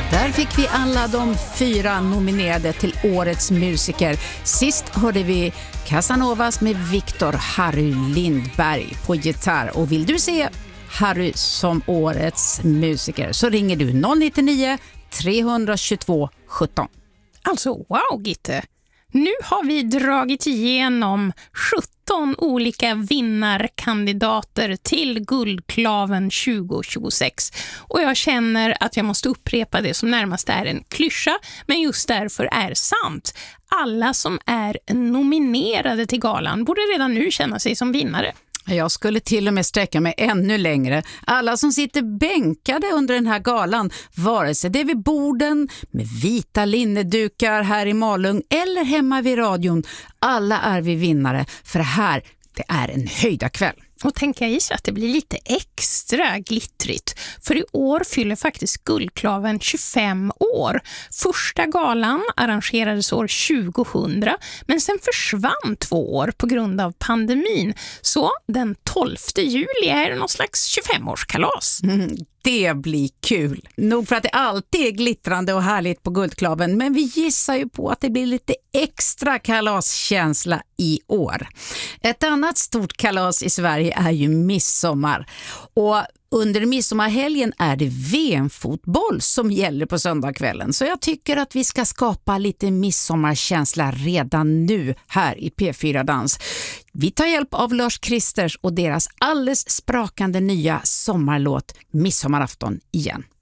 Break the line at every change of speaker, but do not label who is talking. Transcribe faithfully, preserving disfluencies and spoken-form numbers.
Där fick vi alla de fyra nominerade till Årets musiker. Sist hörde vi Casanovas med Victor Harry Lindberg på gitarr. Och vill du se Harry som Årets musiker så ringer du noll nio nio tre två två sjutton.
Alltså wow Gitte, nu har vi dragit igenom sjutton olika vinnarkandidater till Guldklaven tjugo tjugosex. Och jag känner att jag måste upprepa det som närmast är en klyscha, men just därför är sant. Alla som är nominerade till galan borde redan nu känna sig som vinnare.
Jag skulle till och med sträcka mig ännu längre. Alla som sitter bänkade under den här galan, vare sig det är vid borden med vita linnedukar här i Malung eller hemma vid radion, alla är vi vinnare, för det här, det är en höjda kväll.
Och tänka i sig att det blir lite extra glittrigt. För i år fyller faktiskt Guldklaven tjugofem år. Första galan arrangerades år tjugohundra, men sen försvann två år på grund av pandemin. Så den tolfte juli är det någon slags tjugofemårskalas.
Mm, det blir kul. Nog för att det alltid är glittrande och härligt på Guldklaven, men vi gissar ju på att det blir lite extra kalaskänsla i år. Ett annat stort kalas i Sverige är ju midsommar. Och under midsommarhelgen är det V M-fotboll som gäller på söndagskvällen. Så jag tycker att vi ska skapa lite midsommarkänsla redan nu här i P fyra Dans. Vi tar hjälp av Lars Kristers och deras alldeles sprakande nya sommarlåt Midsommarafton igen.